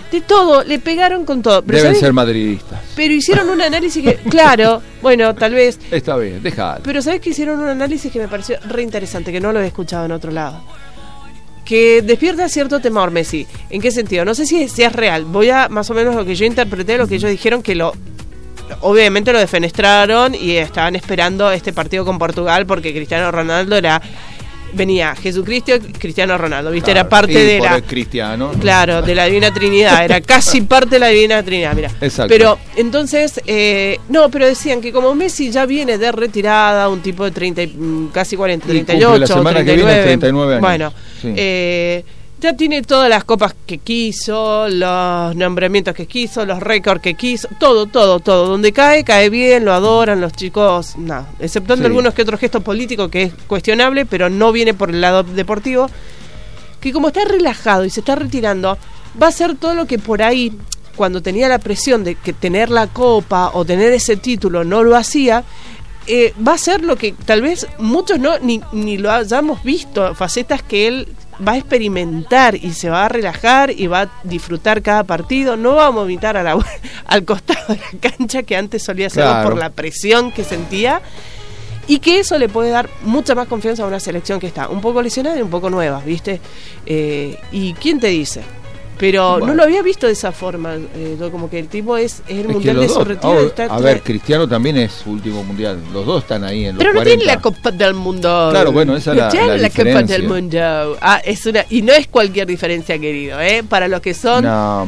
De todo, le pegaron con todo. Pero deben ser madridistas. Pero hicieron un análisis que, claro, bueno, tal vez. Está bien, déjalo. Pero ¿sabés que hicieron un análisis que me pareció re interesante, que no lo he escuchado en otro lado? Que despierta cierto temor, Messi. ¿En qué sentido? No sé si es real. Voy a, más o menos, lo que yo interpreté, lo que ellos dijeron, que obviamente lo defenestraron y estaban esperando este partido con Portugal porque Cristiano Ronaldo venía Jesucristo y Cristiano Ronaldo, ¿viste? Claro, era parte de la... Cristiano. Claro, de la Divina Trinidad, era casi parte de la Divina Trinidad, mira. Exacto. Pero, entonces, no, pero decían que como Messi ya viene de retirada, un tipo de 30, casi 40, 38, la semana 39, que viene 39 años. Bueno, sí. Ya tiene todas las copas que quiso, los nombramientos que quiso, los récords que quiso, todo. Donde cae bien, lo adoran los chicos, nada, exceptuando algunos que otros gestos políticos que es cuestionable, pero no viene por el lado deportivo, que como está relajado y se está retirando, va a hacer todo lo que por ahí, cuando tenía la presión de que tener la copa o tener ese título no lo hacía, va a ser lo que tal vez muchos ni lo hayamos visto, facetas que él va a experimentar y se va a relajar y va a disfrutar cada partido, no va a vomitar al costado de la cancha que antes solía hacerlo, claro, por la presión que sentía, y que eso le puede dar mucha más confianza a una selección que está un poco lesionada y un poco nueva, ¿viste? ¿Y quién te dice? Pero bueno, no lo había visto de esa forma, como que el tipo es el mundial de su retiro. A ver, Cristiano también es su último mundial, los dos están ahí en los 40. Pero no tiene la Copa del Mundo. Claro, bueno, esa es la diferencia. Copa del Mundo. Y no es cualquier diferencia, querido, para los que son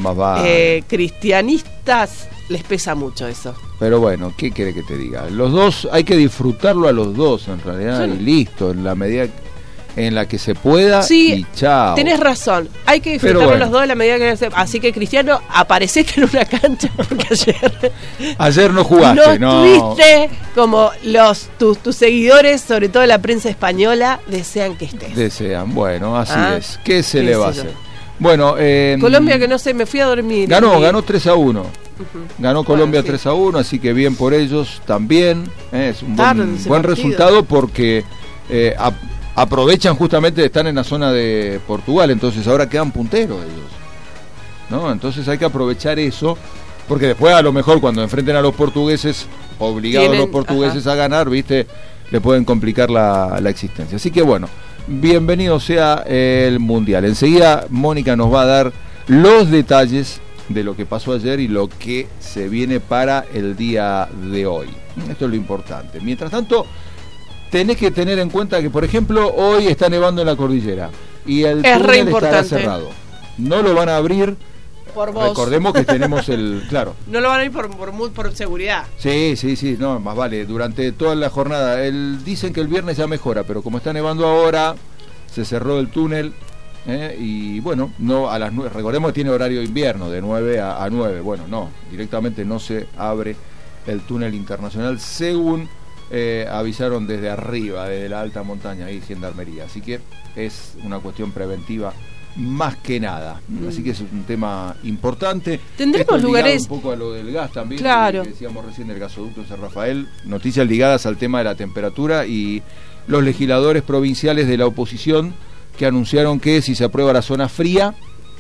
cristianistas les pesa mucho eso. Pero bueno, ¿qué quiere que te diga? Los dos, hay que disfrutarlo a los dos en realidad, y listo, en la medida en la que se pueda, sí, y chao. Tenés razón, hay que disfrutarlo los dos en la medida que se... Así que, Cristiano, aparecete en una cancha, porque ayer no jugaste, no estuviste como tus seguidores, sobre todo la prensa española, desean que estés. Desean, bueno, así es. ¿Qué se le va a hacer? Bueno, Colombia, que no sé, me fui a dormir. Ganó 3-1. Ganó Colombia 3-1, así que bien por ellos también. Es un buen resultado porque aprovechan justamente de estar en la zona de Portugal, entonces ahora quedan punteros ellos, ¿no? Entonces hay que aprovechar eso, porque después a lo mejor cuando enfrenten a los portugueses, obligados los portugueses a ganar, ¿viste? Le pueden complicar la existencia. Así que bueno, bienvenido sea el Mundial. Enseguida Mónica nos va a dar los detalles de lo que pasó ayer y lo que se viene para el día de hoy. Esto es lo importante. Mientras tanto, tenés que tener en cuenta que, por ejemplo, hoy está nevando en la cordillera y el túnel estará cerrado. No lo van a abrir. Por vos. Recordemos que tenemos claro. No lo van a abrir por seguridad. Sí, no, más vale, durante toda la jornada. Dicen que el viernes ya mejora, pero como está nevando ahora, se cerró el túnel. Y bueno, no a las 9, recordemos que tiene horario de invierno, de 9 a 9. Bueno, no, directamente no se abre el túnel internacional, según avisaron desde arriba, desde la alta montaña, ahí Gendarmería. Así que es una cuestión preventiva más que nada. Así que es un tema importante. Tendremos lugares. Un poco a lo del gas también, claro, que decíamos recién del gasoducto de San Rafael. Noticias ligadas al tema de la temperatura y los legisladores provinciales de la oposición que anunciaron que si se aprueba la zona fría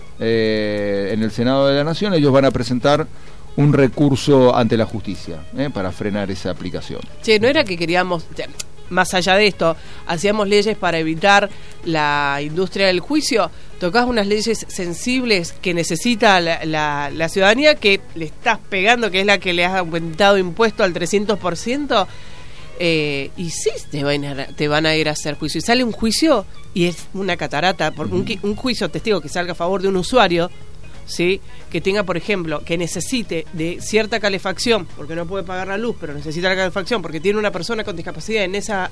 en el Senado de la Nación, ellos van a presentar un recurso ante la justicia para frenar esa aplicación. No era que queríamos, más allá de esto, hacíamos leyes para evitar la industria del juicio, tocás unas leyes sensibles que necesita la ciudadanía, que le estás pegando, que es la que le has aumentado impuesto al 300%, y sí te van a ir a hacer juicio. Y sale un juicio y es una catarata, por un juicio testigo que salga a favor de un usuario, ¿sí? Que tenga, por ejemplo, que necesite de cierta calefacción, porque no puede pagar la luz, pero necesita la calefacción porque tiene una persona con discapacidad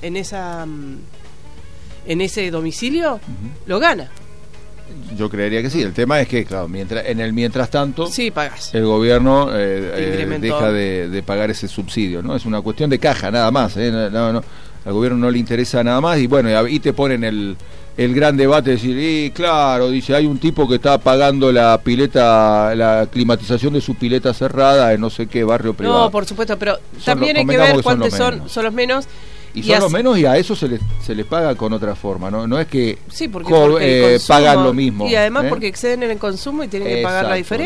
en ese domicilio, lo gana. Yo creería que sí. El tema es que, claro, mientras tanto, sí, pagás. El gobierno deja de pagar ese subsidio, ¿no? Es una cuestión de caja, nada más, No, al gobierno no le interesa nada más, y bueno, ahí te ponen el gran debate de decir, claro, dice, hay un tipo que está pagando la climatización de su pileta cerrada en no sé qué barrio privado. No, por supuesto, pero también hay que ver cuántos son los menos. Y son los menos, y a eso se les paga con otra forma, no es que porque pagan lo mismo. Y además porque exceden en el consumo y tienen que pagar la diferencia.